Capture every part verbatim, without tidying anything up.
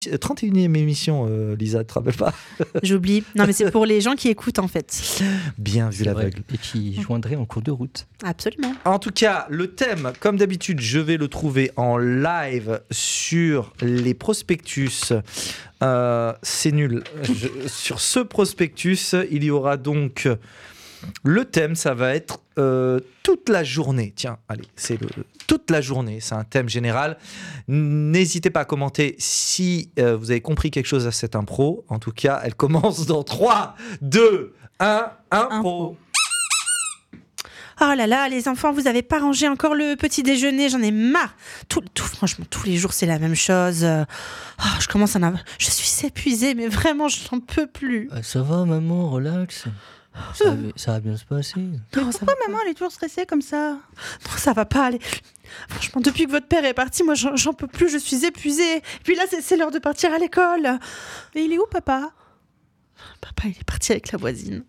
trente et unième émission, euh, Lisa, tu te rappelles pas? J'oublie. Non, mais c'est pour les gens qui écoutent, en fait. Bien vu, l'aveugle. Et qui joindraient en cours de route. Absolument. En tout cas, le thème, comme d'habitude, je vais le trouver en live sur les prospectus. Euh, c'est nul. Je, sur ce prospectus, il y aura donc... Le thème, ça va être euh, toute la journée. Tiens, allez, c'est le toute la journée. C'est un thème général. N'hésitez pas à commenter si euh, vous avez compris quelque chose à cette impro. En tout cas, elle commence dans trois, deux, un, impro. Oh là là, les enfants, vous avez pas rangé encore le petit déjeuner, j'en ai marre. Tout, tout, franchement, tous les jours, c'est la même chose. Oh, je commence à en avoir... Je suis épuisée, mais vraiment, je n'en peux plus. Euh, ça va, maman, relax. Ça va, ça va bien se passer. Mais pourquoi maman elle est toujours stressée comme ça? Non, ça va pas aller. Franchement, depuis que votre père est parti, moi j'en, j'en peux plus, je suis épuisée. Et puis là, c'est, c'est l'heure de partir à l'école. Et il est où papa? Papa, il est parti avec la voisine.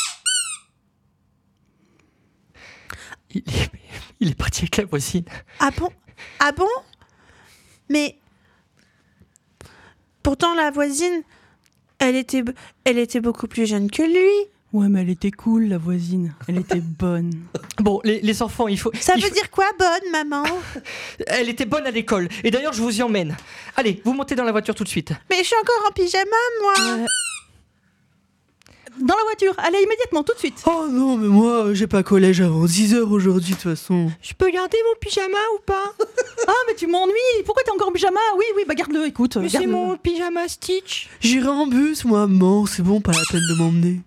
Il est, il est parti avec la voisine. Ah bon? Ah bon? Mais pourtant la voisine, elle était, elle était beaucoup plus jeune que lui. Ouais, mais elle était cool, la voisine. Elle était bonne. Bon, les, les enfants, il faut... Ça il veut faut... dire quoi, bonne, maman? Elle était bonne à l'école. Et d'ailleurs, je vous y emmène. Allez, vous montez dans la voiture tout de suite. Mais je suis encore en pyjama, moi. Euh... Dans la voiture, allez immédiatement, tout de suite. Oh non, mais moi, j'ai pas collège avant dix heures aujourd'hui, de toute façon. Je peux garder mon pyjama ou pas? Ah, mais tu m'ennuies. Pourquoi t'es encore en pyjama? Oui, oui, bah garde-le, écoute. Mais garde-le. c'est mon pyjama Stitch. J'irai en bus, moi, maman, c'est bon, pas la peine de m'emmener.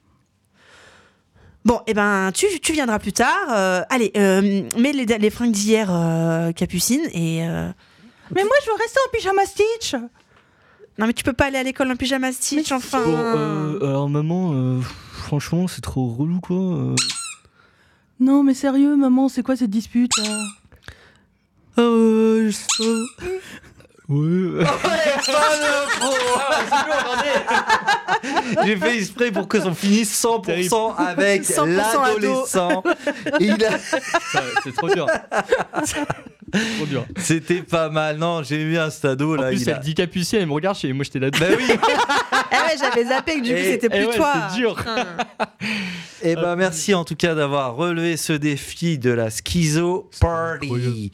Bon, eh ben, tu, tu viendras plus tard. Euh, allez, euh, mets les, les fringues d'hier, euh, Capucine, et... Euh... Mais moi, je veux rester en pyjama Stitch. Non, mais tu peux pas aller à l'école en pyjama Stitch, mais enfin... Bon, euh, alors maman, euh, franchement, c'est trop relou, quoi. Euh... Non, mais sérieux, maman, c'est quoi cette dispute, là? Euh, je sais pas. Ouais. J'ai fait exprès pour que ça finisse cent pour cent avec cent pour cent l'adolescent. Et il a... Ça, c'est trop dur. Trop dur. C'était pas mal. Non, j'ai vu un stado là. En plus, il elle a... dit Capucine, elle me regarde, et moi j'étais là. Bah oui. Eh ouais, j'avais zappé que du coup Et- c'était plus eh ouais, toi. c'est dur. Et ben merci en tout cas d'avoir relevé ce défi de la schizo party.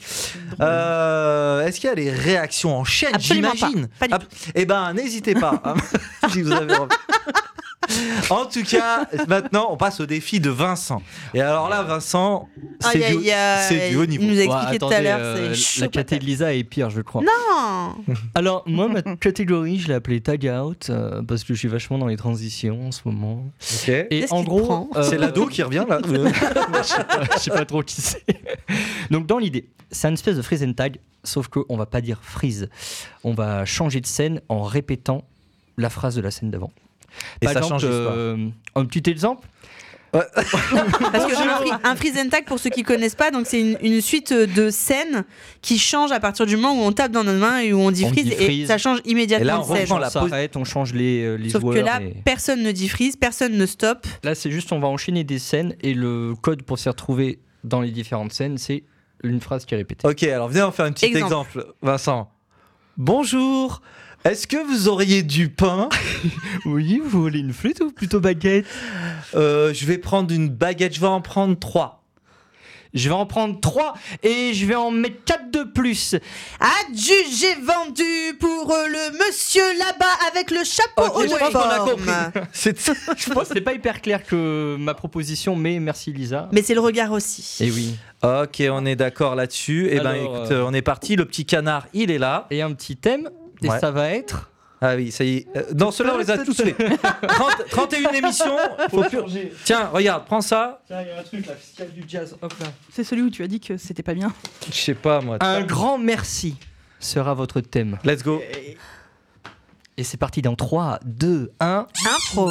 Euh, est-ce qu'il y a des réactions en chaîne, Absolument j'imagine? pas. Pas du Ah, eh ben n'hésitez pas. hein, si vous avez envie. En tout cas, maintenant, on passe au défi de Vincent. Et alors là, Vincent, c'est, Aïe, du, aïe, aïe. c'est du haut niveau. Il nous a Ouais, expliqué tout à attendez, l'heure, euh, c'est chaud. la caté de Lisa est pire, je crois. Non. Alors, moi, ma catégorie, je l'ai appelée Tag Out euh, parce que je suis vachement dans les transitions en ce moment. Ok. Et Qu'est-ce en qui te gros, prend euh, C'est l'ado qui revient là. je sais pas, je sais pas trop qui c'est. Donc, dans l'idée, c'est une espèce de freeze and tag, sauf qu'on va pas dire freeze. On va changer de scène en répétant la phrase de la scène d'avant. Et Par ça exemple, change l'histoire. euh, un petit exemple. Parce que un, free, un freeze and tag, pour ceux qui connaissent pas, donc c'est une, une suite de scènes qui change à partir du moment où on tape dans nos mains et où on dit On freeze dit et freeze. ça change immédiatement Et là, on de scène. reprend On la s'arrête, on change les, euh, les Sauf joueurs. que là, et- personne ne dit freeze, personne ne stoppe. Là, c'est juste, on va enchaîner des scènes et le code pour s'y retrouver dans les différentes scènes, c'est une phrase qui est répétée. Ok, alors venez en faire un petit exemple, Exemple. Vincent. Bonjour. Est-ce que vous auriez du pain? Oui, vous voulez une flûte ou plutôt baguette? Euh, je vais prendre une baguette, je vais en prendre trois. Je vais en prendre trois et je vais en mettre quatre de plus. Adieu, j'ai vendu pour euh, le monsieur là-bas avec le chapeau Ok, au je pense qu'on a uniforme. compris. C'est... Je pense que c'est pas hyper clair que ma proposition, mais merci Lisa. Mais c'est le regard aussi. Et oui. Ok, on est d'accord là-dessus. Eh ben, Alors, écoute, euh, on est parti. Le petit canard, il est là. Et un petit thème, et Ouais. ça va être... Ah oui, ça y est. Euh, Dans ceux-là, on les a tous fait. trente, trente et une émissions. Faut plus... Tiens, regarde, prends ça. Tiens, il y a un truc là, fiscal du jazz, hop là. C'est celui où tu as dit que c'était pas bien. Je sais pas, moi. Un grand merci sera votre thème. Let's go. Et c'est parti dans trois, deux, un. Impro.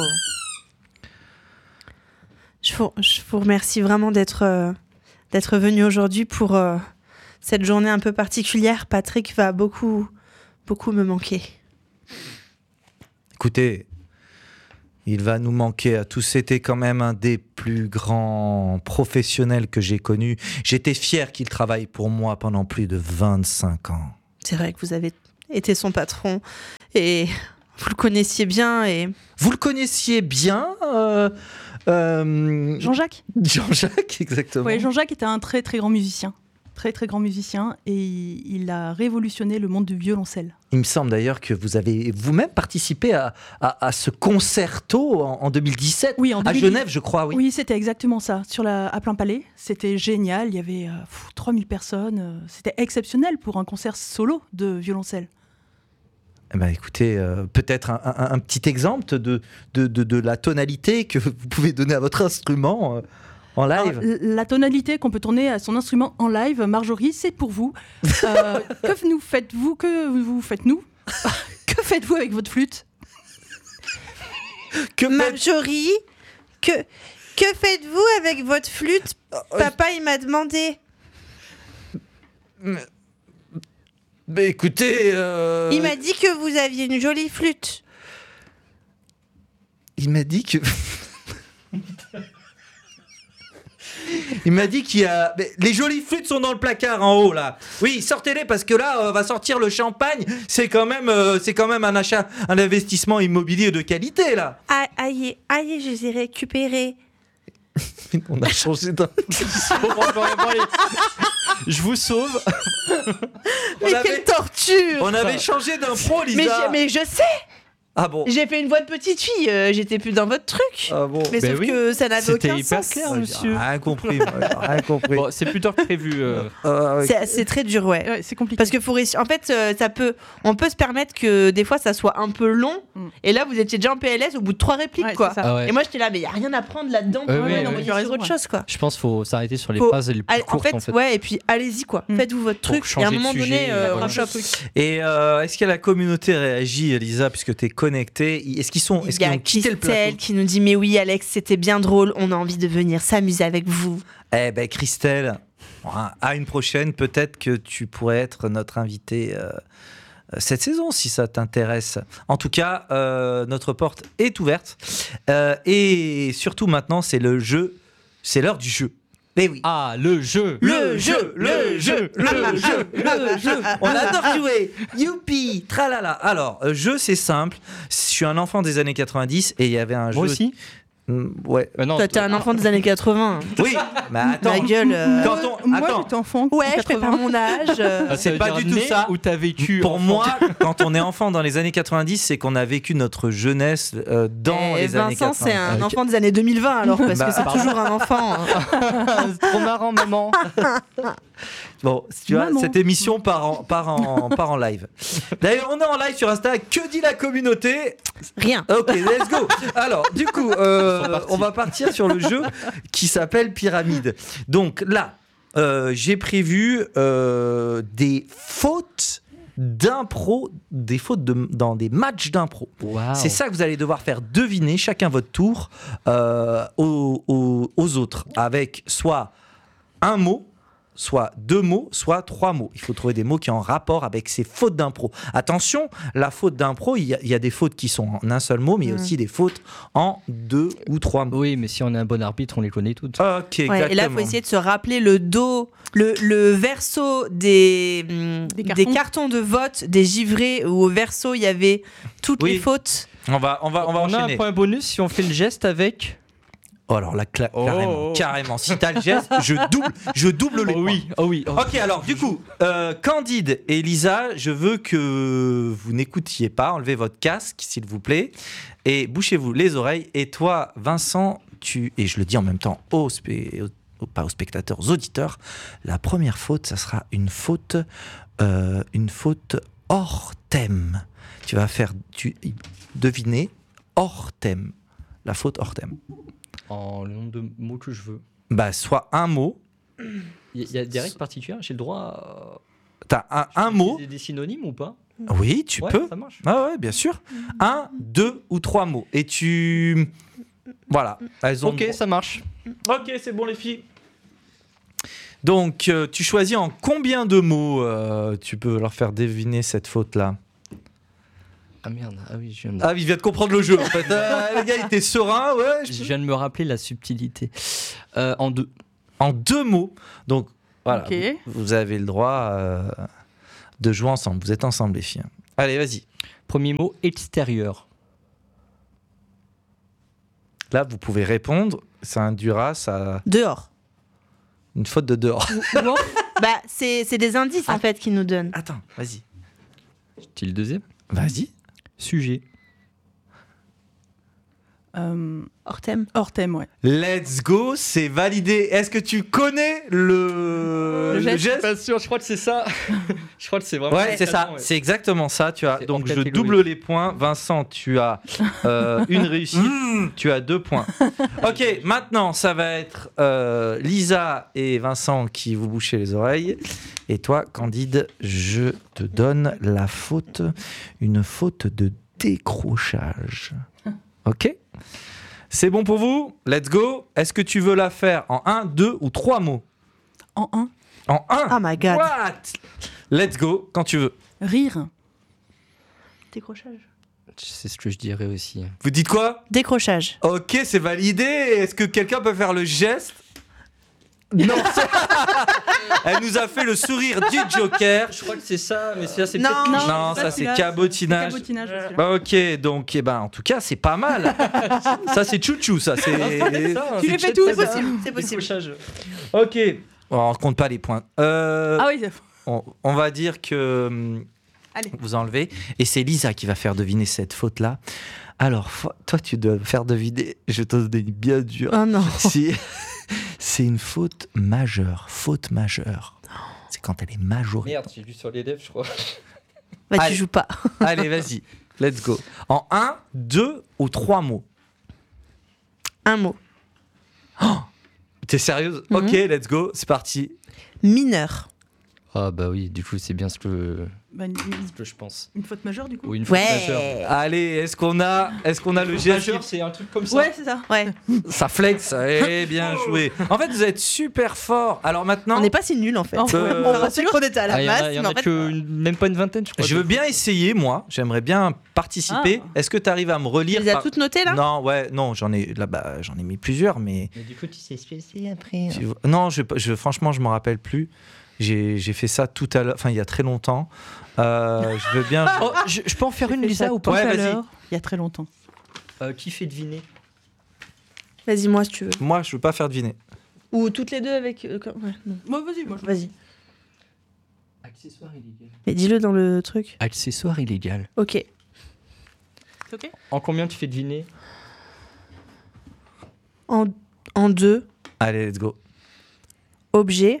Je vous, je vous remercie vraiment d'être euh, d'être venu aujourd'hui pour euh, cette journée un peu particulière. Patrick va beaucoup, beaucoup me manquer. Écoutez, il va nous manquer à tous. C'était quand même un des plus grands professionnels que j'ai connus. J'étais fier qu'il travaille pour moi pendant plus de vingt-cinq ans. C'est vrai que vous avez était son patron. Et vous le connaissiez bien et... Vous le connaissiez bien euh, euh, Jean-Jacques Jean-Jacques, exactement. Oui, Jean-Jacques était un très très grand musicien. Très très grand musicien et il, il a révolutionné le monde du violoncelle. Il me semble d'ailleurs que vous avez vous-même participé à, à, à ce concerto en, en deux mille dix-sept, Oui, en à deux mille dix. Genève, je crois. Oui. Oui, c'était exactement ça, sur la, à plein palais. C'était génial, il y avait euh, pff, trois mille personnes. euh, C'était exceptionnel pour un concert solo de violoncelle. Eh ben, écoutez, euh, peut-être un, un- un petit exemple de, de, de, de la tonalité que vous pouvez donner à votre instrument euh, en live. Alors, l- la tonalité qu'on peut tourner à son instrument en live, Marjorie, c'est pour vous. Euh, que nous faites-vous Que vous faites-nous Que faites-vous avec votre flûte? Que faites- Marjorie, que, que faites-vous avec votre flûte? Papa, il m'a demandé. Mais, mais écoutez, euh, Il m'a dit que vous aviez une jolie flûte. il m'a dit que. Il m'a dit qu'il y a. Mais les jolies flûtes sont dans le placard en haut là. Oui, sortez-les parce que là, euh, va sortir le champagne. C'est quand même, euh, c'est quand même un achat, un investissement immobilier de qualité là. Ah, aïe, aïe, je les ai récupérés. On a changé d'un. Je vous sauve. Mais avait- quelle torture! On avait changé d'impro, Lisa. Mais je, mais je sais! Ah bon. J'ai fait une voix de petite fille, euh, j'étais plus dans votre truc. Ah bon. Mais Ben sauf oui. que ça n'avait C'était aucun hyper sens. clair, Ouais, monsieur. j'ai Rien compris. moi, j'ai Rien compris. Bon, c'est plus tard que prévu. euh. Ah, ouais. C'est c'est très dur, ouais. Ouais, c'est compliqué. Parce que faut réussir. En fait, euh, ça peut, on peut se permettre que des fois ça soit un peu long. Mm. Et là, vous étiez déjà en P L S au bout de trois répliques, Ouais, quoi. c'est ça. Ah ouais. Et moi, j'étais là, mais il y a rien à prendre là-dedans. Euh, pour oui, moi, oui, non, oui. mais il y aurait autre Ouais. chose, quoi. Je pense qu'il faut s'arrêter sur les Faut- phrases les plus Allez, en courtes. fait, en fait. ouais, et puis allez-y, quoi. Mm. Faites-vous votre Pour truc. Et changer à un de moment sujet, donné, euh, voilà. on chope. Et euh, est-ce que la communauté réagit, Elisa, puisque tu es connectée? Est-ce qu'ils sont, est-ce Il y qu'ils a ont quitté le plateau? Christelle qui nous dit, mais oui, Alex, c'était bien drôle. On a envie de venir s'amuser avec vous. Eh ben, Christelle, à une prochaine, peut-être que tu pourrais être notre invitée euh, cette saison, si ça t'intéresse. En tout cas, euh, notre porte est ouverte. Euh, et surtout maintenant, c'est le jeu, c'est l'heure du jeu. Eh oui. Ah, le jeu. Le jeu, le jeu, le jeu, le jeu. On adore jouer. Youpi, tralala. Alors, euh, jeu, c'est simple. Je suis un enfant des années quatre-vingt-dix et il y avait un Moi jeu. aussi. Mm, ouais. Euh, non, Toi, t'es un enfant des années quatre-vingts. Oui, mais attends. Ma gueule. euh, Quand on- Moi, attends. j'étais enfant. Ouais, en je fais pas quatre-vingts. mon âge. euh. Ah, ça c'est veut pas dire du tout né ça. Où t'as vécu. Pour enfant. moi, quand on est enfant dans les années quatre-vingt-dix, c'est qu'on a vécu notre jeunesse euh, dans Et les années Vincent, quatre-vingt-dix. c'est un Ok. enfant des années deux mille vingt alors, parce Bah, que c'est pardon. toujours un enfant. hein. C'est trop marrant, maman. Bon, tu vois, Maman. cette émission part en, part, en, part en live. D'ailleurs, on est en live sur Insta. Que dit la communauté? Rien. Ok, let's go. Alors, du coup, euh, Ils sont partis. on va partir sur le jeu qui s'appelle Pyramide. Donc là, euh, j'ai prévu euh, des fautes d'impro, des fautes de- dans des matchs d'impro. Waouh. C'est ça que vous allez devoir faire deviner chacun votre tour euh, aux, aux- aux autres avec soit un mot, soit deux mots, soit trois mots. Il faut trouver des mots qui ont en rapport avec ces fautes d'impro. Attention, la faute d'impro, il y, a- il y a des fautes qui sont en un seul mot, mais il y a Mm. aussi des fautes en deux ou trois mots. Oui, mais si on est un bon arbitre, on les connaît toutes. Ok, exactement. Ouais, et là, il faut essayer de se rappeler le dos, le, le verso des, hum, Des des, cartons. cartons. de vote des givrés où au verso il y avait toutes Oui. les fautes. On va, on va, on va a enchaîner. un point bonus si on fait le geste avec. Oh, alors là, cla- Oh. carrément, carrément. Si t'as le geste, je double, je double les Oh points. oui, oh oui. oh. Ok, alors du coup, euh, Candide et Lisa, je veux que vous n'écoutiez pas, enlevez votre casque s'il vous plaît, et bouchez-vous les oreilles. Et toi, Vincent, tu, et je le dis en même temps aux, spé- aux- pas aux spectateurs, aux auditeurs, la première faute, ça sera une faute, euh, une faute hors thème. Tu vas faire tu, deviner hors thème, la faute hors thème. En le nombre de mots que je veux. Bah, soit un mot, Il y, a- il y a des règles particulières. J'ai le droit. t'as un, à... un mot, Des, des synonymes ou pas? oui, tu Ouais, peux. Ça marche. Ah ouais, bien sûr. Un, deux ou trois mots. Et tu... Voilà. Elles ont... Ok, ça marche. Ok, c'est bon les filles. Donc, euh, tu choisis en combien de mots euh, tu peux leur faire deviner cette faute-là? Ah merde, ah oui, je viens de, Ah, il vient de comprendre le jeu en fait. Euh, le gars, il était serein, ouais. je- je viens de me rappeler la subtilité. Euh, en deux. En deux mots. Donc, voilà. Ok. Vous, vous avez le droit... euh, de jouer ensemble. Vous êtes ensemble, les filles. Allez, vas-y. Premier mot, extérieur. Là, vous pouvez répondre. Ça induira ça... Dehors. une faute de dehors. Bah, c'est c'est des indices en fait qu'ils nous donnent. Attends, vas-y. C'est le deuxième. Vas-y. Sujet. Euh, Hors thème. hors thème, ouais. Let's go, c'est validé. Est-ce que tu connais le, Le geste Pas sûr, je crois que c'est ça. je crois que c'est vraiment. Ouais, c'est ça. C'est exactement ça. Tu as C'est donc hors je catégorie. double les points. Vincent, tu as euh, une réussite. Tu as deux points. Ok, maintenant ça va être euh, Lisa et Vincent qui vous bouchez les oreilles. Et toi, Candide, je te donne la faute, une faute de décrochage. Ok. C'est bon pour vous? Let's go. Est-ce que tu veux la faire en un, deux ou trois mots? En un, En un. Oh my god. What? Let's go, quand tu veux. rire. Décrochage. C'est ce que je dirais aussi. Vous dites quoi? Décrochage. Ok, c'est validé. Est-ce que quelqu'un peut faire le geste? Non. c'est- Elle nous a fait le sourire du Joker. Je crois que c'est ça, mais ça c'est Non. peut-être- Non, c'est ça pas c'est celui-là, cabotinage. c'est cabotinage, celui-là. Bah, ok, donc eh ben, en tout cas, c'est pas mal. Ça, c'est chouchou, ça. C'est... Tu les fais tous, C'est ça. possible. C'est possible. Décrochage. Ok. Bon, on compte pas les points. Euh, Ah oui, c'est- on, on va dire que hum, Allez. vous enlevez. Et c'est Lisa qui va faire deviner cette faute-là. Alors, fo- toi, tu dois faire deviner. Je te donne bien dur. Oh non. C'est, c'est une faute majeure. Faute majeure. C'est quand elle est majorée. Merde, j'ai lu sur les lèvres, je crois. Bah, Allez. tu joues pas. Allez, vas-y. Let's go. En un, deux ou trois mots. Un mot. T'es sérieuse? Mhm. Ok, let's go. C'est parti. Mineur. Ah bah oui, du coup c'est bien ce que, bah, une, ce que je pense. une faute majeure, du coup. Ou une faute majeure. Ouais. Allez, est-ce qu'on a, est-ce qu'on a le geste? Majeur, c'est un truc comme ça. Ouais, c'est ça. Ouais. Ça flex. Eh bien joué. En fait, vous êtes super fort. Alors maintenant, On n'est pas si nuls en fait. En fait, On euh, pensait qu'on était à la Ah, il y en masse, a, il y en mais a en fait. que une- même pas une vingtaine, je crois. je veux bien essayer, moi. J'aimerais bien participer. Ah. Est-ce que tu arrives à me relire Tu les as par- toutes notées là? Non, ouais, non, j'en ai là-bas, j'en ai mis plusieurs, mais Mais du coup, tu sais ce que c'est après. tu vois- non, je, je, franchement, je me rappelle plus. J'ai, j'ai fait ça tout à l'heure, enfin il y a très longtemps. Euh, je veux bien. Oh, je, je peux en faire J'ai une, fait Lisa, ça ou pas tout Ouais, à vas-y. l'heure, il y a très longtemps. Euh, Qui fait deviner? Vas-y, moi si tu veux. Moi, je veux pas faire deviner. Ou toutes les deux avec. euh, comme- ouais, non. Moi, vas-y, moi je. Vas-y. Accessoire illégal. Mais dis-le dans le truc. Accessoire illégal. Ok. C'est ok. En combien tu fais deviner? En, en deux, Allez, let's go. objet.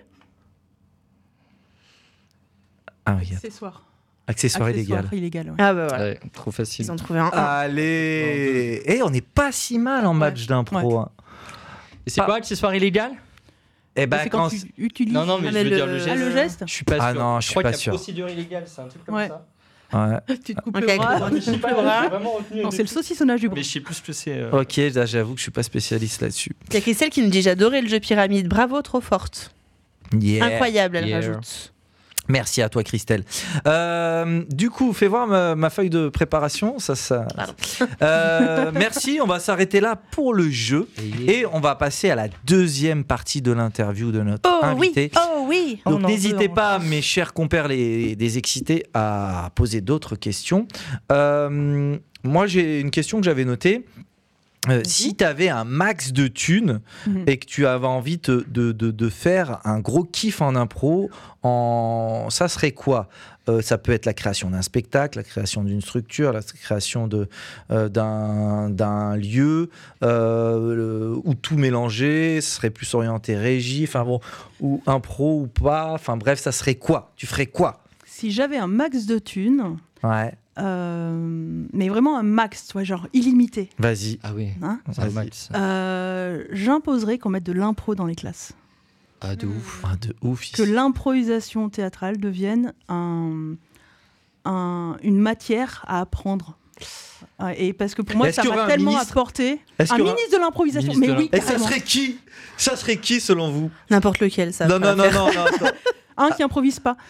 Ah oui, Accessoire. accessoire illégal. Accessoire illégal, ouais. Ah bah voilà. Ouais, trop facile. Ils ont trouvé un. un. Allez. Eh, on n'est pas si mal en match d'impro. hein. Et c'est Ah. quoi accessoire illégal? Eh ben, c'est quand quand tu utilises. Non, non, mais Ah, je mais veux le- dire le Ah, geste. le geste. Je suis pas sûr. Ah non, je suis crois pas qu'il y a sûr. procédure illégale, c'est un truc comme Ouais. ça. Ouais. Tu te coupes Ok, le bras. avec le Je sais pas, j'ai vraiment retenu. Non, c'est le saucissonnage du bras. Mais je sais plus ce que c'est. euh. Ok, là, j'avoue que je suis pas spécialiste là-dessus. Il y a Christelle qui nous dit j'adorais le jeu pyramide. Bravo, trop forte. Yeah. Incroyable, elle Yeah. rajoute. Merci à toi, Christelle. Euh, du coup, fais voir ma, ma feuille de préparation. Ça, ça. Pardon. Euh, merci. On va s'arrêter là pour le jeu et on va passer à la deuxième partie de l'interview de notre Oh invité. oui, oh oui. Donc On en n'hésitez veut, pas, mes chers compères les, des excités, à poser d'autres questions. Euh, moi, j'ai une question que j'avais notée. Euh, si tu avais un max de thunes Mhm. et que tu avais envie de, de, de, de faire un gros kiff en impro, en... ça serait quoi? Euh, ça peut être la création d'un spectacle, la création d'une structure, la création de, euh, d'un, d'un lieu, euh, le- ou tout mélanger, ce serait plus orienté régie, enfin bon, ou impro ou pas, enfin bref, ça serait quoi? Tu ferais quoi? Si j'avais un max de thunes, Ouais, euh, mais vraiment un max, tu vois, genre illimité, vas-y. Ah oui, hein, c'est pas Vas-y. mal ça. euh, j'imposerais qu'on mette de l'impro dans les classes. Ah, de ouf. Ah, de ouf. Que l'improvisation théâtrale devienne un, un- une matière à apprendre. Euh, Et parce que pour moi, Est-ce ça qu'il y aura m'a un tellement ministre apporté. Est-ce Un qu'il y aura- ministre de l'improvisation, Ministre mais de oui, Et ça carrément. serait qui? Ça serait qui selon vous? N'importe lequel, ça. Non, va non, pas non, faire. non, non, attends. Un qui improvise pas,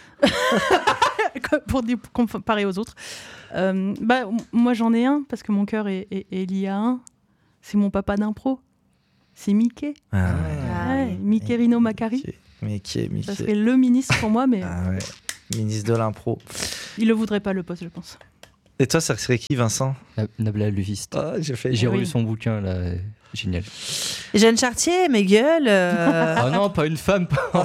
pour dire- comparer aux autres. Euh, bah, m- moi, j'en ai un, parce que mon cœur est, est- est lié à un. C'est mon papa d'impro. C'est Mickey. Ah ouais. Ah Ouais, oui. Mickey Rino Macari. Mickey, Mickey, Ça Mickey. serait le ministre pour moi, mais Ah ouais. ministre de l'impro. Il le voudrait pas, le poste, je pense. Et toi, ça serait qui, Vincent? Nabla Leviste. Ah, j'ai fait. J'ai oui. relu son bouquin là, génial. Jeanne Chartier, mes gueules. euh, Ah non, pas une femme.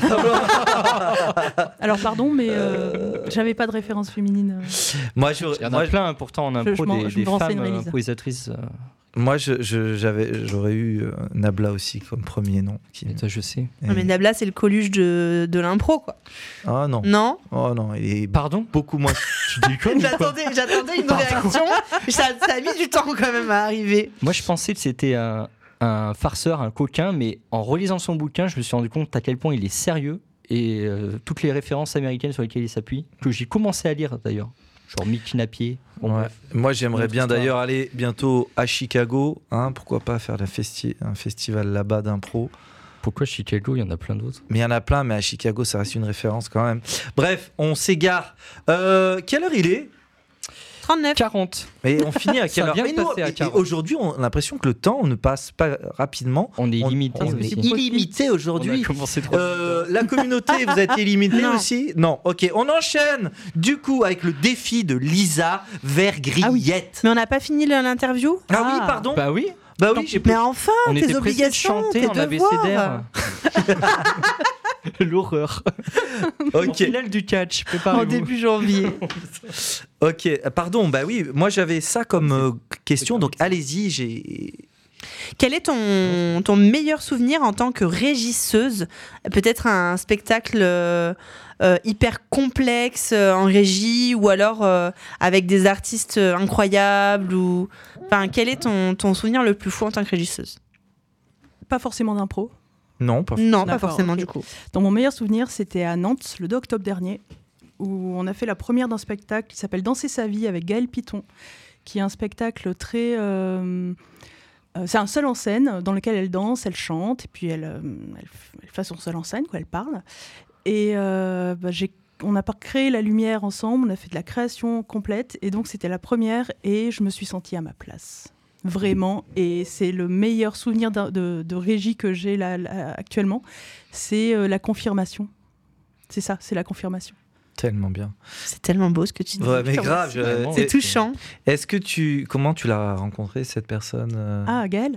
Alors, pardon, mais euh, j'avais pas de référence féminine. euh. Moi, je, Il y en a moi, plein pourtant en impro, je m'en- des, je me des renseignerai, femmes Lisa. improvisatrices. euh, moi, je, je- j'avais, j'aurais eu euh, Nabla aussi comme premier nom. Qui... et ça, je sais. Non, mais Nabla, c'est le Coluche de, de l'impro, quoi. Oh non. Non. Oh non, il est Pardon beaucoup moins. Tu déconnes ou quoi? J'attendais, j'attendais une réaction. Ça, ça a mis du temps quand même à arriver. Moi, je pensais que c'était un, un farceur, un coquin, mais en relisant son bouquin, je me suis rendu compte à quel point il est sérieux et euh, toutes les références américaines sur lesquelles il s'appuie, que j'ai commencé à lire d'ailleurs. Genre Mickey Napier. Bon, Ouais. bref. Moi, j'aimerais Une bien autre d'ailleurs aller bientôt à Chicago. Hein, pourquoi pas faire la festi- un festival là-bas d'impro. Pourquoi Chicago? Il y en a plein d'autres. Mais il y en a plein, mais à Chicago, ça reste une référence quand même. Bref, on s'égare. Euh, quelle heure il est? trente-neuf. quarante. Et on finit à quelle Ça heure? vient de Mais nous, passer à et- et quarante. aujourd'hui, on a l'impression que le temps ne passe pas rapidement. On est On- illimité. on aussi. est illimité On aujourd'hui. a commencé trop Euh, la communauté, vous êtes illimité Non. aussi? Non, ok. On enchaîne du coup avec le défi de Lisa Vergriette. Mais on n'a pas fini le- l'interview. Ah, oui, pardon. Bah oui, Bah oui, j'ai Mais enfin, on tes était pressés de obligations, chanter, tes on avait devoirs. C D R. L'horreur. Ok. Finale du catch, En préparez-vous. début janvier. Ok, euh, pardon, bah oui, moi j'avais ça comme euh, question, donc allez-y, j'ai... Quel est ton, ton meilleur souvenir en tant que régisseuse? Peut-être un spectacle euh, euh, hyper complexe euh, en régie, ou alors euh, avec des artistes euh, incroyables, ou... Enfin, quel est ton, ton souvenir le plus fou en tant que régisseuse? Pas forcément d'impro. Non, pas... Non, pas D'accord, forcément ok. du coup. Dans mon meilleur souvenir, c'était à Nantes, le deux octobre dernier, où on a fait la première d'un spectacle qui s'appelle Danser sa vie avec Gaëlle Piton, qui est un spectacle très... euh, euh, c'est un seul en scène dans lequel elle danse, elle chante, et puis elle, euh, elle, elle fait son seul en scène, quoi, elle parle. Et euh, bah, j'ai, on a pas créé la lumière ensemble, on a fait de la création complète, et donc c'était la première, et je me suis sentie à ma place. Vraiment, et c'est le meilleur souvenir de, de, de régie que j'ai là, là, actuellement, c'est euh, la confirmation. C'est ça, c'est la confirmation. Tellement bien. C'est tellement beau ce que tu dis. Ouais, mais grave, je- Vraiment. C'est et- touchant. Est-ce que tu... Comment tu l'as rencontré, cette personne euh Ah, Gaëlle.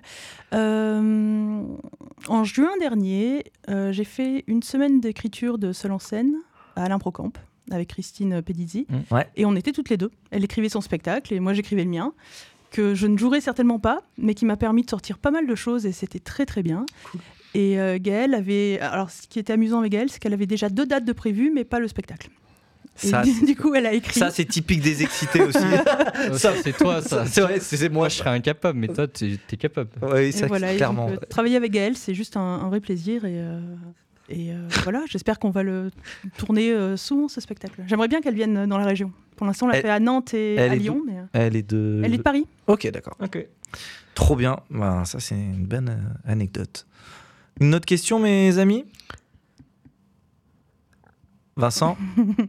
Euh, en juin dernier, euh, j'ai fait une semaine d'écriture de Seul en scène à l'Improcamp avec Christine Pedizzi. Mmh. Ouais. Et on était toutes les deux. Elle écrivait son spectacle et moi j'écrivais le mien, que je ne jouerai certainement pas, mais qui m'a permis de sortir pas mal de choses et c'était très très bien. Cool. Et euh, Gaëlle avait... Alors ce qui était amusant avec Gaëlle, c'est qu'elle avait déjà deux dates de prévues, mais pas le spectacle. Et Ça, du, c'est- du coup, elle a écrit... Ça, c'est typique des excités aussi. Euh, ça, c'est toi, ça. C'est vrai, c'est c'est moi. Moi, je serais incapable, mais toi, t'es es capable. Oui, Et ça, voilà, et clairement. donc, euh, travailler avec Gaëlle, c'est juste un, un vrai plaisir. Et, euh, et euh, voilà, j'espère qu'on va le tourner euh, souvent, ce spectacle. J'aimerais bien qu'elle vienne dans la région. Pour l'instant, on l'a Elle- fait à Nantes et elle à est Lyon. Mais... Elle est de... Elle est de Paris. Ok, d'accord. Ok. Trop bien. Ben, ça, c'est une bonne euh, anecdote. Une autre question, mes amis? Vincent?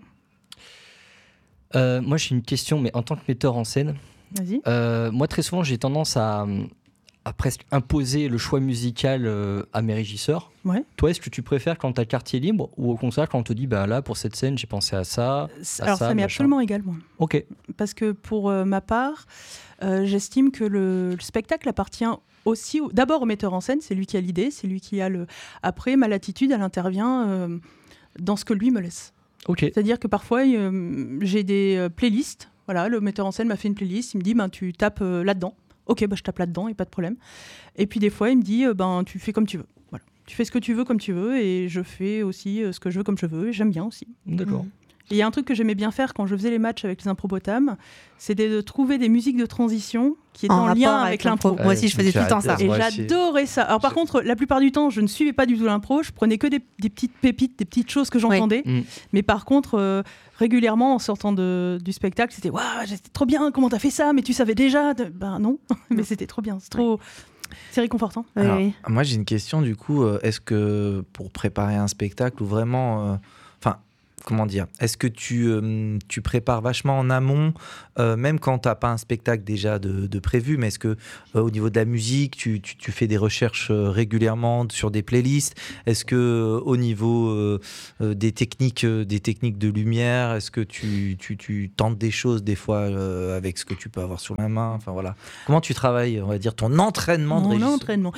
Euh, moi, j'ai une question, mais en tant que metteur en scène, Vas-y. euh, moi, très souvent, j'ai tendance à, à presque imposer le choix musical euh, à mes régisseurs. Ouais. Toi, est-ce que tu préfères quand tu as quartier libre ou au contraire quand on te dit, bah là, pour cette scène, j'ai pensé à ça? C'est- à Alors, ça, ça m'est machin. absolument égal, moi. Ok. Parce que pour euh, ma part, euh, j'estime que le, le spectacle appartient aussi au- d'abord au metteur en scène. C'est lui qui a l'idée, c'est lui qui a le. Après, ma latitude, elle intervient euh, dans ce que lui me laisse. Ok. C'est-à-dire que parfois, euh, j'ai des euh, playlists. Voilà, le metteur en scène m'a fait une playlist. Il me dit, ben, tu tapes euh, là-dedans. Ok, ben, je tape là-dedans, et pas de problème. Et puis des fois, il me dit, euh, ben, tu fais comme tu veux. Voilà. Tu fais ce que tu veux comme tu veux, et je fais aussi euh, ce que je veux comme je veux, et j'aime bien aussi. D'accord. Et il y a un truc que j'aimais bien faire quand je faisais les matchs avec les impropotames, c'était de trouver des musiques de transition qui étaient en, lien rapport avec l'impro. Moi aussi, je faisais tout le temps ça. J'adore. Et Moi aussi. j'adorais ça. Alors par contre, la plupart du temps, je ne suivais pas du tout l'impro, je prenais que des, des petites pépites, des petites choses que j'entendais. Mm. Mais par contre, euh, régulièrement, en sortant de- du spectacle, c'était « Waouh, c'était trop bien, comment t'as fait ça? Mais tu savais déjà ?» Ben non, mais c'était trop bien, c'est trop... C'est réconfortant. Oui, Alors, oui. moi, j'ai une question du coup. euh, Est-ce que pour préparer un spectacle ou vraiment, euh, enfin, comment dire, est-ce que tu, euh, tu prépares vachement en amont, euh, même quand tu n'as pas un spectacle déjà de, de prévu, mais est-ce que euh, au niveau de la musique, tu, tu, tu fais des recherches euh, régulièrement sur des playlists? Est-ce que euh, au niveau euh, euh, des techniques, euh, des techniques de lumière, est-ce que tu, tu, tu tentes des choses des fois euh, avec ce que tu peux avoir sur la main? Enfin voilà, comment tu travailles, on va dire, ton entraînement de Mon régisseur? entraînement.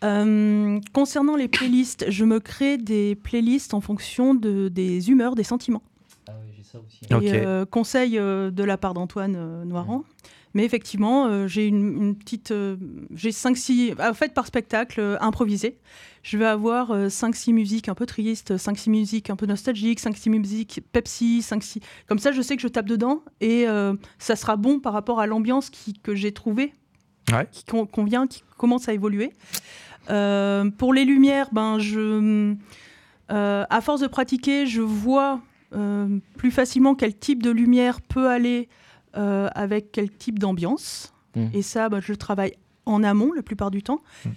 Euh, concernant les playlists, je me crée des playlists en fonction de, des humeurs, des sentiments. Ah oui, j'ai ça aussi. Ok. Et euh, conseil euh, de la part d'Antoine euh, Noiran. Mais effectivement, euh, j'ai une, une petite. Euh, j'ai cinq six. En fait, par spectacle euh, improvisé, je vais avoir euh, cinq six musiques un peu tristes, cinq six musiques un peu nostalgiques, cinq six musiques Pepsi, cinq six. Comme ça, je sais que je tape dedans et euh, ça sera bon par rapport à l'ambiance qui, que j'ai trouvée, Ouais. qui con- convient, qui commence à évoluer. Euh, pour les lumières, ben, je, euh, à force de pratiquer, je vois euh, plus facilement quel type de lumière peut aller euh, avec quel type d'ambiance. Mmh. Et ça, ben, je travaille en amont la plupart du temps. Mmh.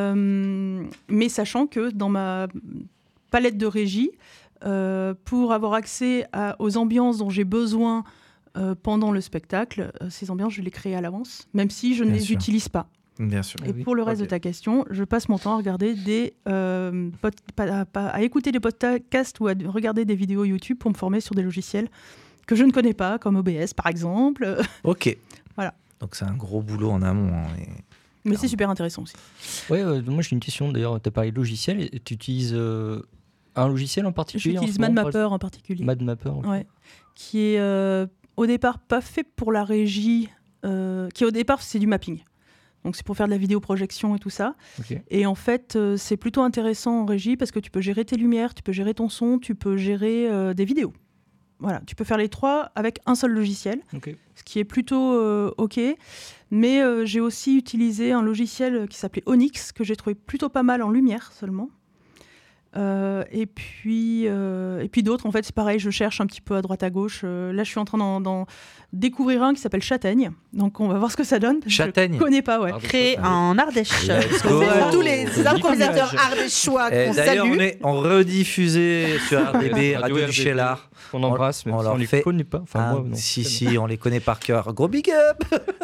Euh, mais sachant que dans ma palette de régie, euh, pour avoir accès à- aux ambiances dont j'ai besoin euh, pendant le spectacle, euh, ces ambiances, je les crée à l'avance, même si je ne Bien les sûr. utilise pas. Bien sûr. Et oui. pour le reste Ok. de ta question, je passe mon temps à regarder des euh, pod- pas- pas- à écouter des podcasts ou à regarder des vidéos YouTube pour me former sur des logiciels que je ne connais pas, comme O B S par exemple. Ok. Voilà. Donc c'est un gros boulot en amont. hein, et- Mais c'est super intéressant aussi. Ouais, euh, moi j'ai une question d'ailleurs. Tu as parlé de logiciel. et Tu utilises euh, un logiciel en particulier? en J'utilise ce moment, par MadMapper en particulier. exemple MadMapper. ok. Ouais. Qui est euh, au départ pas fait pour la régie, euh, qui au départ c'est du mapping. Donc c'est pour faire de la vidéoprojection et tout ça. Ok. Et en fait, euh, c'est plutôt intéressant en régie parce que tu peux gérer tes lumières, tu peux gérer ton son, tu peux gérer euh, des vidéos. Voilà, tu peux faire les trois avec un seul logiciel, Ok. ce qui est plutôt euh, OK. Mais euh, j'ai aussi utilisé un logiciel qui s'appelait Onyx, que j'ai trouvé plutôt pas mal en lumière seulement. Euh, et puis, euh, et puis d'autres, en fait, c'est pareil, je cherche un petit peu à droite à gauche. Euh, là, je suis en train d'en, d'en découvrir un qui s'appelle Châtaigne. Donc, on va voir ce que ça donne. parce que Châtaigne. Je connais pas, ouais. Créé en Ardèche. Let's go. C'est tous les Bon improvisateurs nuage. ardéchois Et qu'on d'ailleurs, salue. on est en rediffusé sur R D B, Radio Radio R D B. du Cheylard. On embrasse, même on si leur on les fait connaît pas. Enfin, Ah, moi, non. si, si, on les connaît par cœur. Gros big up.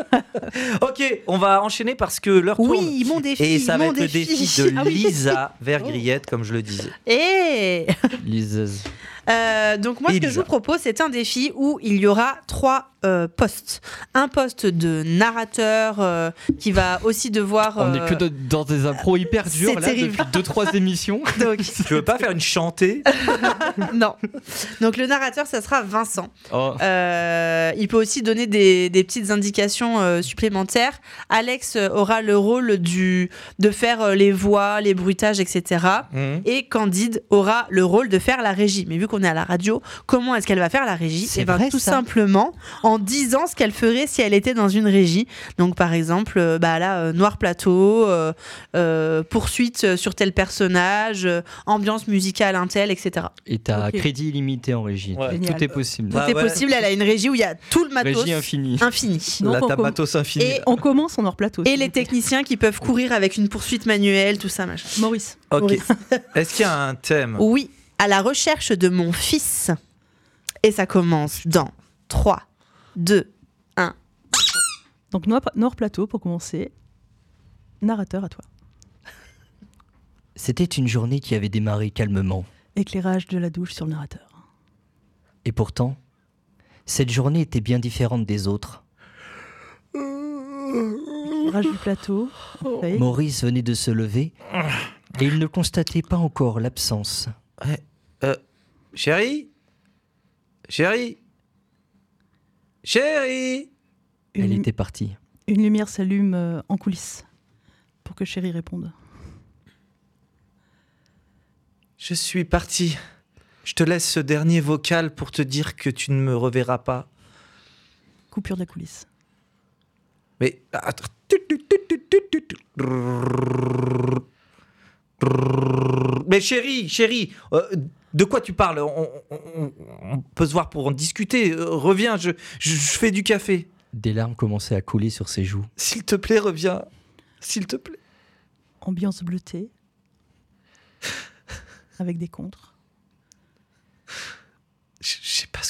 Ok, on va enchaîner parce que l'heure tourne. Oui, mon défi. Et ça va mon être le défi de Ah oui. Lisa Vergriette, comme je le disais. Et Liseuse. Euh, donc moi, ce que Elisa. je vous propose, c'est un défi où il y aura trois euh, postes. Un poste de narrateur euh, qui va aussi devoir... On est euh, que de- dans des impros hyper durs c'est là terrible. depuis deux trois émissions. donc, Tu veux pas faire une chantée? non. Donc le narrateur, ça sera Vincent. Oh. Euh, il peut aussi donner des, des petites indications euh, supplémentaires. Alex euh, aura le rôle du, de faire euh, les voix, les bruitages, et cetera. Mhm. Et Candide aura le rôle de faire la régie. Mais vu qu'on est à la radio, comment est-ce qu'elle va faire la régie? C'est Eh ben, vrai, tout ça. simplement en disant ce qu'elle ferait si elle était dans une régie. Donc par exemple, euh, bah là, euh, Noir Plateau, euh, euh, poursuite sur tel personnage, euh, ambiance musicale un tel, et cetera. Et t'as Ok. crédit illimité en régie. Ouais. Génial. Tout est possible. Tout Bah est ouais. possible. Elle a une régie où il y a tout le matos Régie infinie. infini. Donc, La on com- Tabatos infinie. Et On commence en hors plateau. Et s'il les vous plaît. techniciens qui peuvent courir avec une poursuite manuelle, tout ça, machin. Maurice. Ok. Maurice. Est-ce qu'il y a un thème? Oui, à la recherche de mon fils. Et ça commence dans trois, deux, un. Donc Nord, Nord Plateau pour commencer. Narrateur à toi. C'était une journée qui avait démarré calmement. Éclairage de la douche sur le narrateur. Et pourtant, cette journée était bien différente des autres. Éclairage du plateau. Feuille. Maurice venait de se lever et il ne constatait pas encore l'absence. Chérie? Chérie? Chérie? Elle Une, était partie. une lumière s'allume euh, en coulisses pour que Chérie réponde. Je suis parti. Je te laisse ce dernier vocal pour te dire que tu ne me reverras pas. Coupure de la coulisse. Mais. attends. Mais chérie, chérie, euh, de quoi tu parles? on, on- on- on peut se voir pour en discuter. Euh, reviens, je, je, je fais du café. Des larmes commençaient à couler sur ses joues. S'il te plaît, reviens. S'il te plaît. Ambiance bleutée. Avec des contres.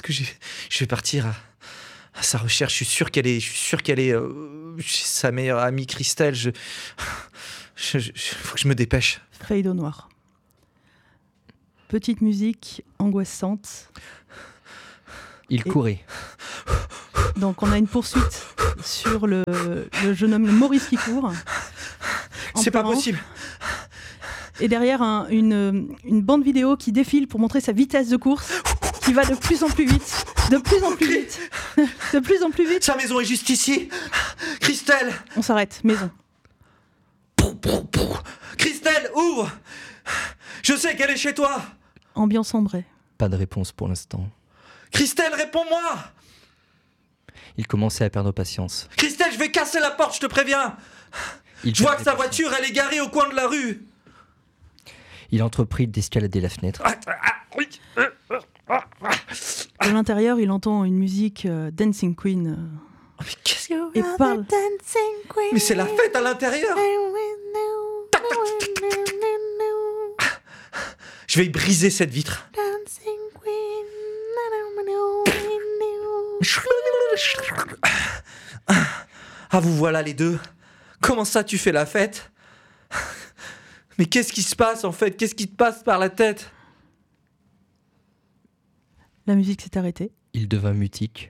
que j'ai, je vais partir à, à sa recherche. Je suis sûr qu'elle est, je suis sûr qu'elle est euh, chez sa meilleure amie Christelle. Je, je, je, faut que je me dépêche. Fade au noir. Petite musique angoissante. Il Et- courait. Donc on a une poursuite sur le, le jeune homme, le Maurice qui court. en C'est pas pleurant. possible. Et derrière un- une, une bande vidéo qui défile pour montrer sa vitesse de course, qui va de plus en plus vite, de plus en plus vite, de plus en plus vite. Sa maison est juste ici. Christelle, On s'arrête, maison. Christelle, ouvre. Je sais qu'elle est chez toi. Ambiance ambrée. Pas de réponse pour l'instant. Christelle, réponds-moi. Il commençait à perdre patience. Christelle, je vais casser la porte, je te préviens. Il Je vois que perdait sa patience. voiture, elle est garée au coin de la rue. Il entreprit d'escalader la fenêtre. Ah, ah, oui. De l'intérieur, il entend une musique euh, Dancing Queen. euh, Oh, mais qu'est-ce que... et parle. Mais c'est la fête à l'intérieur. Je vais y briser cette vitre. Ah, vous voilà les deux. Comment ça, tu fais la fête? Mais qu'est-ce qui se passe en fait? Qu'est-ce qui te passe par la tête? La musique s'est arrêtée. Il devint mutique.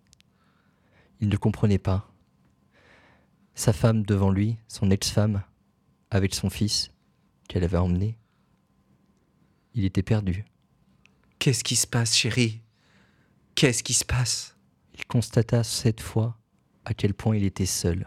Il ne comprenait pas. Sa femme devant lui, son ex-femme, avec son fils, qu'elle avait emmené. Il était perdu. Qu'est-ce qui se passe, chérie? Qu'est-ce qui se passe? Il constata cette fois à quel point il était seul.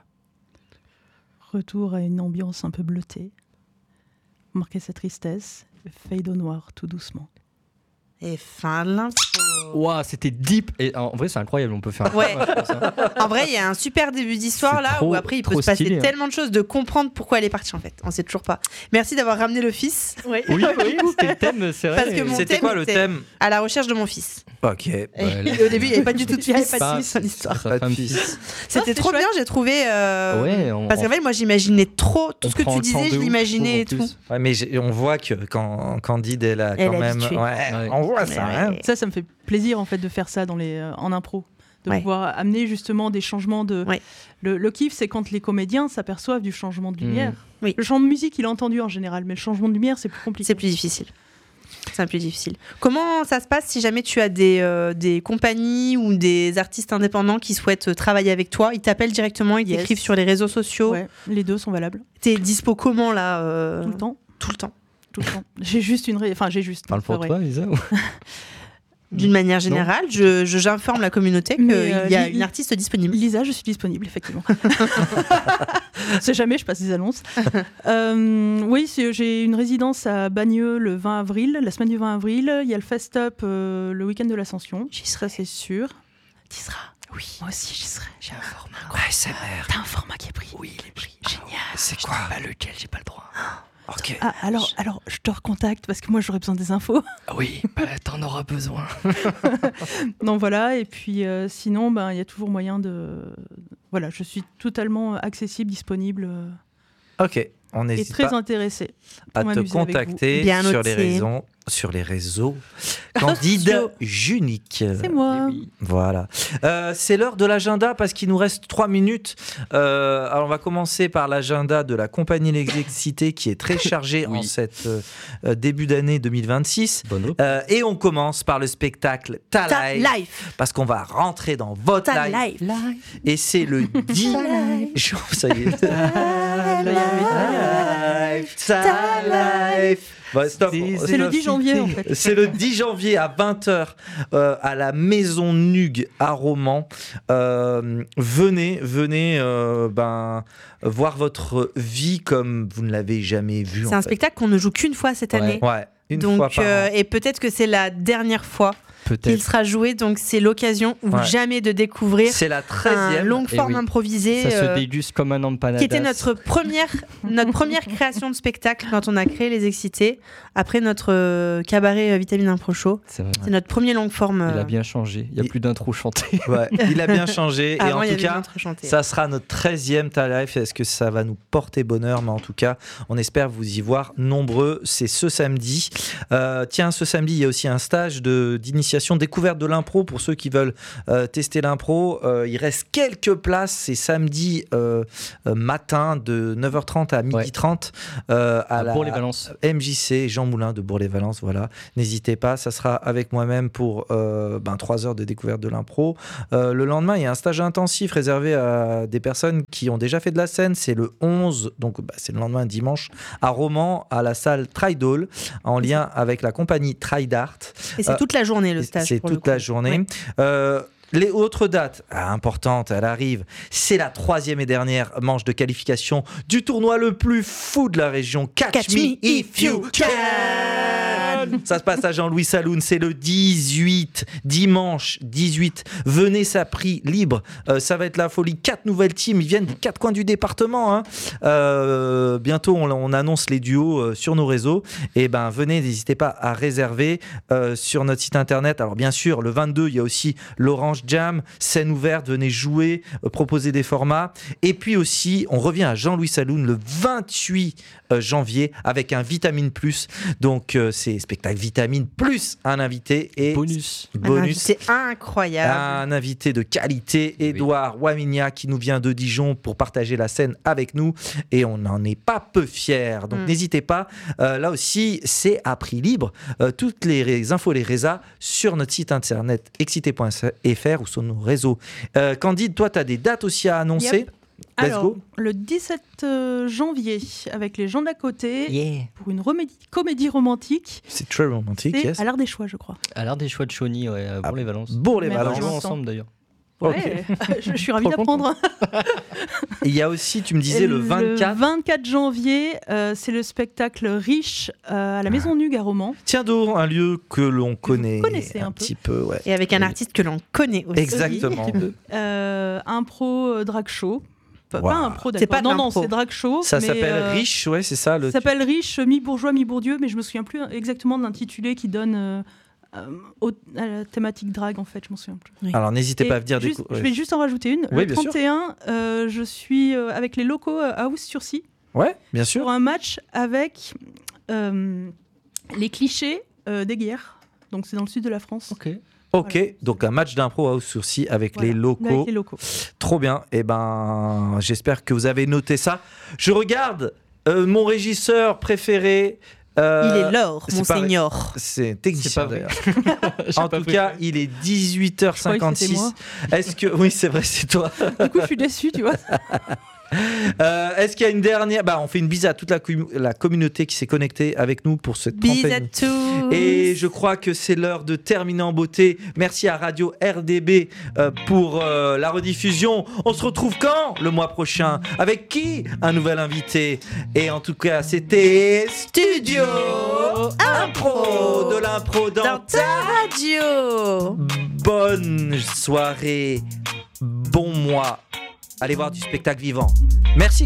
Retour à une ambiance un peu bleutée. Marquer sa tristesse. Fade au noir, tout doucement. Et fin de l'info. Waouh, c'était deep. Et en vrai, c'est incroyable. On peut faire. un Ouais. film, je pense, hein. En vrai, il y a un super début d'histoire C'est là trop- où après il peut trop se passer stylé, hein. tellement de choses, de comprendre pourquoi elle est partie en fait. On sait toujours pas. Merci d'avoir ramené le fils. Oui, Oui, oui, c'était le thème, c'est vrai. Parce que mon C'était thème quoi le était- thème? À la recherche de mon fils. Ok. Et, Voilà. et au début, il n'y avait pas du tout de Il y avait fils pas de dans fils. l'histoire. Ça Pas fait de un fils. fils. C'était c'était trop chouette. bien, j'ai trouvé. euh, Ouais, on- Parce qu'en fait, moi j'imaginais trop tout On ce que prend tu le temps disais, de je ouf, l'imaginais et je trouve, tout. en plus. Ouais, mais j'ai- on voit que quand Candide elle a Elle quand est même, habituée. ouais, Ouais. on voit ça. Ouais, hein. ouais. Ça, ça me fait plaisir en fait de faire ça dans les, euh, en impro. De Ouais. pouvoir amener justement des changements de. Ouais. Le, le kiff, c'est quand les comédiens s'aperçoivent du changement de lumière. Mmh. Oui. Le changement de musique, il est entendu en général, mais le changement de lumière, c'est plus compliqué. C'est plus difficile. C'est un peu plus difficile. Comment ça se passe si jamais tu as des, euh, des compagnies ou des artistes indépendants qui souhaitent travailler avec toi? Ils t'appellent directement, ils Yes. t'écrivent sur les réseaux sociaux. Ouais, les deux sont valables. T'es dispo comment là euh, Tout le temps. Tout le temps. Tout le temps. J'ai juste une. ré- Enfin, j'ai juste. Parle c'est pas pour vrai. toi, Lisa. ou- D'une manière générale, je, je- j'informe la communauté qu'il Mais, euh, y a li- une artiste disponible. Lisa, je suis disponible, effectivement. On sait jamais, je passe des annonces. Euh, oui, c'est- j'ai une résidence à Bagneux le vingt avril, la semaine du vingt avril. Il y a le Fest Up euh, le week-end de l'Ascension. J'y Ça, c'est sûr. Tu seras. Oui. Moi aussi, j'y serai. J'ai un format. Ouais, c'est merde. T'as un format qui est pris. Oui, il est pris. Génial. C'est quoi? Pas lequel, j'ai pas le droit. Ok. Ah, alors, alors, je te recontacte parce que moi, j'aurais besoin des infos. Oui, bah, t'en auras besoin. Non, voilà. Et puis, euh, sinon, ben, il y a toujours moyen de. Voilà, je suis totalement accessible, disponible euh, Ok. On et n'hésite très pas intéressée. à pour te m'amuser avec vous. contacter Bien sur les noté. réseaux, sur les réseaux. Candide Sociaux. Junique. C'est moi. Voilà. Euh, c'est l'heure de l'agenda parce qu'il nous reste trois minutes. Euh, alors on va commencer par l'agenda de la compagnie L'Excité qui est très chargé Oui. en cette euh, début d'année deux mille vingt-six. Bonne op. Euh, et on commence par le spectacle Ta, Ta Life, life. parce qu'on va rentrer dans votre Ta life. life. Et c'est le dix jours, ça y est. Ta life, ta life. Bon, stop. C'est le dix janvier, en fait. C'est le dix janvier à vingt heures euh, à la Maison Nugue à Romans. Euh, venez, venez euh, ben, voir votre vie comme vous ne l'avez jamais vue. C'est en un fait. spectacle qu'on ne joue qu'une fois cette Ouais. année. Ouais, une donc, fois par euh, an. et peut-être que c'est la dernière fois qu'il Peut-être. sera joué, donc c'est l'occasion ou Ouais. jamais de découvrir C'est la un treizième. longue Et forme oui. improvisée. Ça se euh, déguste comme un empanadas. qui était notre première, notre première création de spectacle quand on a créé Les Excités, après notre euh, cabaret euh, Vitamine Impro Show. C'est vrai. C'est notre premier longue forme. Il euh, a bien changé. Il y a il- plus d'intro chanté. Ouais, il a bien changé. Et avant, en il y tout avait cas, une intro chantée. ça sera notre treizième Ta Life. Est-ce que ça va nous porter bonheur? Mais en tout cas, on espère vous y voir nombreux. C'est ce samedi. Euh, tiens, ce samedi, il y a aussi un stage de, d'initiation l'association Découverte de l'impro pour ceux qui veulent euh, tester l'impro. Euh, il reste quelques places, c'est samedi euh, euh, matin de neuf heures trente à midi trente euh, à, à la Bourg-les-Valences. M J C Jean Moulin de Bourg-les-Valences. Voilà, n'hésitez pas, ça sera avec moi-même pour euh, ben, trois heures de découverte de l'impro. Euh, le lendemain, il y a un stage intensif réservé à des personnes qui ont déjà fait de la scène. C'est le onze, donc bah, c'est le lendemain, dimanche, à Romans, à la salle Tridal, en lien avec la compagnie Tridart. Et c'est Euh, toute la journée le stage. C'est pour le toute coup. la journée. Ouais. Euh, les autres dates ah, importantes, elle arrive. C'est la troisième et dernière manche de qualification du tournoi le plus fou de la région. Catch, Catch me, me if you can. Ça se passe à Jean-Louis Saloon, c'est le dix-huit, dimanche dix-huit. Venez, ça prix libre. Euh, ça va être la folie. Quatre nouvelles teams, ils viennent des quatre coins du département. Hein. Euh, bientôt, on, on annonce les duos euh, sur nos réseaux. Et ben, venez, n'hésitez pas à réserver euh, sur notre site internet. Alors bien sûr, le vingt-deux, il y a aussi l'Orange Jam, scène ouverte. Venez jouer, euh, proposer des formats. Et puis aussi, on revient à Jean-Louis Saloon le vingt-huit euh, janvier avec un Vitamine Plus. Donc euh, c'est spectacle Vitamine plus un invité et Bonus. bonus. C'est incroyable. Un invité de qualité, Édouard Waminia, qui nous vient de Dijon pour partager la scène avec nous. Et on n'en est pas peu fiers. Donc Mm. n'hésitez pas. Euh, là aussi, c'est à prix libre. Euh, toutes les ré- infos, les résas sur notre site internet excité point f r ou sur nos réseaux. Euh, Candide, toi, tu as des dates aussi à annoncer. Yep. Let's Alors, go. le dix-sept euh, janvier, avec les gens d'à côté, Yeah. pour une remédie- comédie romantique, C'est très romantique, c'est yes. à l'art des choix, je crois. À l'art des choix de Chauny, ouais, à Ah, Bourg-les-Valences. On Bourg-les-Valences. va jouer Vincent. ensemble d'ailleurs. Ouais, je, je suis ravie Trop d'apprendre. Et il y a aussi, tu me disais, Et le vingt-quatre. Le vingt-quatre janvier, euh, c'est le spectacle Riche euh, à la Maison Nugue à Romans. Tiens donc, un lieu que l'on connaît connaissez un, un peu. petit peu. Ouais. Et avec un Oui. artiste que l'on connaît aussi. Exactement. Euh, un pro euh, drag show. Pas, Wow. pas un pro, C'est d'accord. pas de Non, non, l'impro. c'est drag show. Ça mais, s'appelle euh, Riche, ouais, c'est ça. Le Ça s'appelle Riche, mi-bourgeois, mi-bourdieu, mais je me souviens plus exactement de l'intitulé qui donne euh, euh, au- à la thématique drag, en fait, je m'en souviens plus. Alors n'hésitez Et pas à venir juste- découvrir. Je vais juste en rajouter une. Oui, le bien sûr. trente et un, euh, je suis euh, avec les locaux euh, à House-sur-Sy Ouais, bien sûr. pour un match avec euh, les clichés euh, des guerres. Donc c'est dans le sud de la France. Ok. Ok, Voilà. donc un match d'impro à Sourcy avec Voilà, les locaux. Avec les locaux. Trop bien. Et ben, j'espère que vous avez noté ça. Je regarde euh, mon régisseur préféré. euh, Il est l'or, c'est pas- monseigneur. C'est technicien C'est pas vrai. d'ailleurs. En tout cas, il est dix-huit heures cinquante-six. Je croyais Est-ce que oui, c'est vrai, c'est toi. Du coup, je suis déçue, tu vois. Euh, Est-ce qu'il y a une dernière bah, on fait une bise à toute la, com- la communauté qui s'est connectée avec nous pour cette Bise à trentaine. tous. Et je crois que c'est l'heure de terminer en beauté. Merci à Radio R D B euh, pour euh, la rediffusion. On se retrouve quand? Le mois prochain. Avec qui? Un nouvel invité. Et en tout cas, c'était Studio Impro. De l'impro dans Dans ta radio. bonne soirée, bon mois. Allez voir du spectacle vivant. Merci.